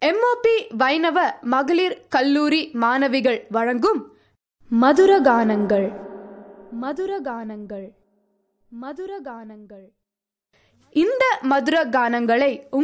MOP வைணவ மகளிர் கல்லூரி மாணவிகள் வழங்கும் மதுரகானங்கள் மதுரகானங்கள் மதுரகானங்கள் இந்த மதுர கானங்களை